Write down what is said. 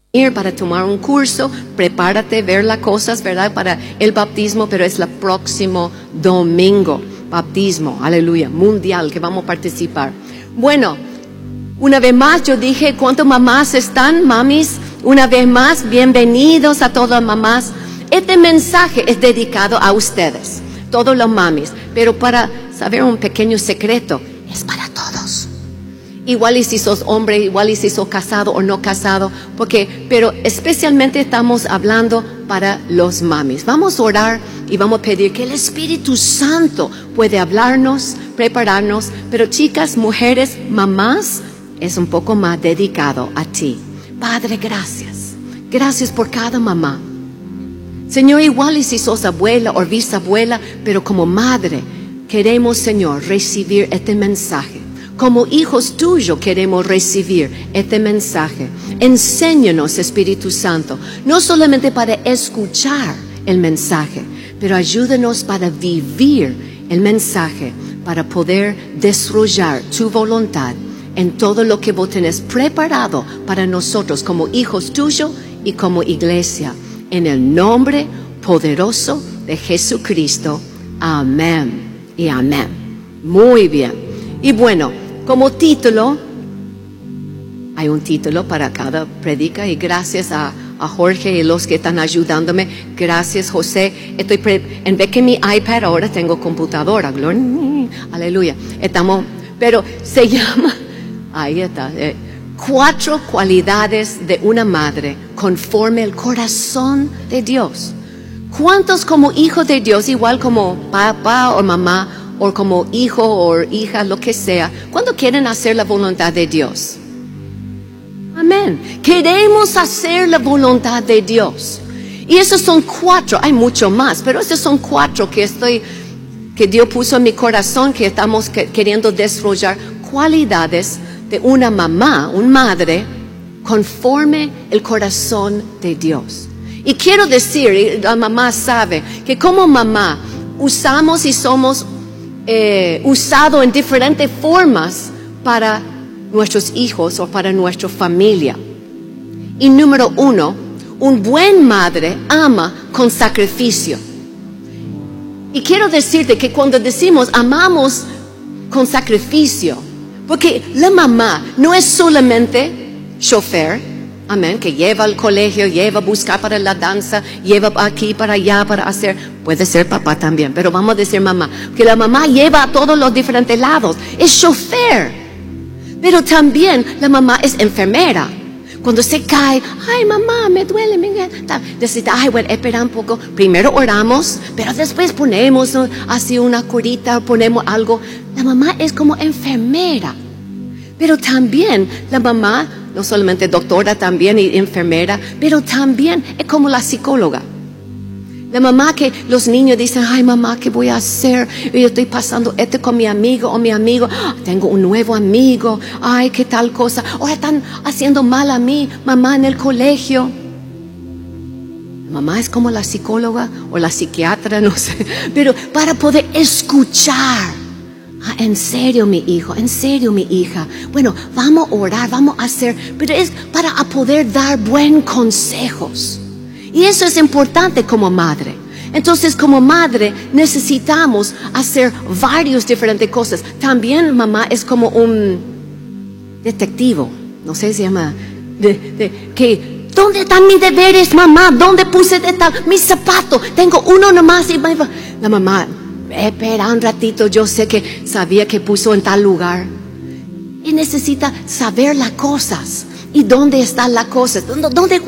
ir para tomar un curso, prepárate, ver las cosas, ¿verdad? Para el bautismo, pero es el próximo domingo, bautismo, aleluya, mundial, que vamos a participar. Bueno, una vez más yo dije, ¿cuántas mamás están, mamis? Una vez más, bienvenidos a todas las mamás. Este mensaje es dedicado a ustedes, todos los mamis, pero para saber un pequeño secreto, es para todos. Igual y si sos hombre, igual y si sos casado o no casado, pero especialmente estamos hablando para los mamis. Vamos a orar y vamos a pedir que el Espíritu Santo puede hablarnos, prepararnos, pero chicas, mujeres, mamás, es un poco más dedicado a ti. Padre, gracias. Gracias por cada mamá. Señor, igual y si sos abuela o bisabuela, pero como madre, queremos, Señor, recibir este mensaje. Como hijos tuyos queremos recibir este mensaje. Enséñanos, Espíritu Santo, no solamente para escuchar el mensaje, pero ayúdanos para vivir el mensaje, para poder desarrollar tu voluntad en todo lo que vos tenés preparado para nosotros como hijos tuyos y como iglesia. En el nombre poderoso de Jesucristo. Amén y amén. Muy bien. Y bueno, como título, hay un título para cada predica y gracias a Jorge y los que están ayudándome. Gracias, José. En vez que mi iPad ahora tengo computadora. Gloria, aleluya. Pero se llama, ahí está, 4 cualidades de una madre conforme el corazón de Dios. ¿Cuántos como hijos de Dios, igual como papá o mamá, o como hijo o hija, lo que sea, cuando quieren hacer la voluntad de Dios? Amén. Queremos hacer la voluntad de Dios. Y esos son 4, hay mucho más, pero esos son 4 que Dios puso en mi corazón, que estamos queriendo desarrollar cualidades de una mamá, una madre, conforme el corazón de Dios. Y quiero decir, y la mamá sabe, que como mamá usamos y somos usado en diferentes formas para nuestros hijos o para nuestra familia. Y número 1, un buen madre ama con sacrificio. Y quiero decirte que cuando decimos amamos con sacrificio, porque la mamá no es solamente chofer, amén, que lleva al colegio, lleva a buscar para la danza, lleva aquí para allá para hacer, puede ser papá también, pero vamos a decir mamá, que la mamá lleva a todos los diferentes lados, es chofer, pero también la mamá es enfermera. Cuando se cae, ay mamá, me duele, necesita, ay bueno, espera un poco, primero oramos, pero después ponemos así una curita, ponemos algo. La mamá es como enfermera, pero también la mamá, no solamente doctora, también y enfermera, pero también es como la psicóloga. La mamá que los niños dicen, ay mamá, ¿qué voy a hacer? Yo estoy pasando esto con mi amigo o mi amigo. Tengo un nuevo amigo. Ay, qué tal cosa. Ahora están haciendo mal a mí, mamá, en el colegio. La mamá es como la psicóloga o la psiquiatra, no sé. Pero para poder escuchar. En serio, mi hijo, en serio, mi hija. Bueno, vamos a orar, vamos a hacer, pero es para poder dar buenos consejos. Y eso es importante como madre. Entonces, como madre, necesitamos hacer varias diferentes cosas. También mamá es como un detectivo, no sé si se llama, que, ¿dónde están mis deberes, mamá? ¿Dónde puse mis zapatos? Tengo uno nomás. La mamá, espera un ratito, yo sé que sabía que puso en tal lugar. Y necesita saber las cosas. ¿Y dónde están las cosas? ¿Dónde